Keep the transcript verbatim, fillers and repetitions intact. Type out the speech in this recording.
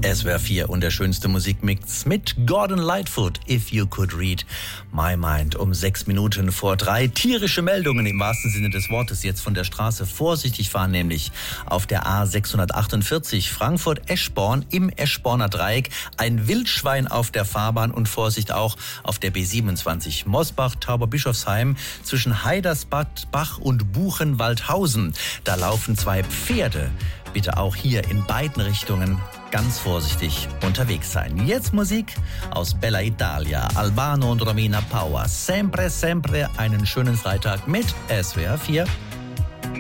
S W R vier und der schönste Musikmix mit Gordon Lightfoot, If You Could Read My Mind. Um sechs Minuten vor drei. Tierische Meldungen im wahrsten Sinne des Wortes. Jetzt von der Straße vorsichtig fahren, nämlich auf der A sechshundertachtundvierzig Frankfurt-Eschborn im Eschborner Dreieck. Ein Wildschwein auf der Fahrbahn und Vorsicht auch auf der B siebenundzwanzig Mosbach-Tauberbischofsheim zwischen Heidersbad, Bach und Buchenwaldhausen. Da laufen zwei Pferde. Bitte auch hier in beiden Richtungen ganz vorsichtig unterwegs sein. Jetzt Musik aus Bella Italia, Albano und Romina Power. Sempre, sempre einen schönen Freitag mit S W R vier.